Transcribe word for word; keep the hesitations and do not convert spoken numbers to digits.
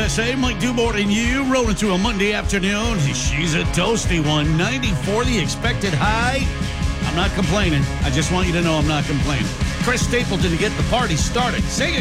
S A might do more than you. Rolling through a Monday afternoon. She's a toasty one. ninety-four, the expected high. I'm not complaining. I just want you to know I'm not complaining. Chris Stapleton to get the party started. Sing it.